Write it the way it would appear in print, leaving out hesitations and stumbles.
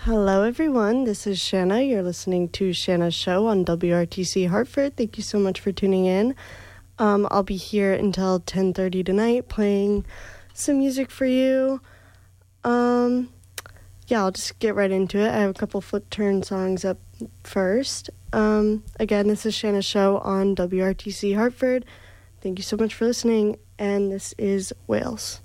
Hello, everyone. This is Shanna. You're listening to Shanna's Show on WRTC Hartford. Thank you so much for tuning in. I'll be here until 10:30 tonight playing some music for you. I'll just get right into it. I have a couple Flip Turn songs up first. Again, this is Shanna's Show on WRTC Hartford. Thank you so much for listening, and this is Wales.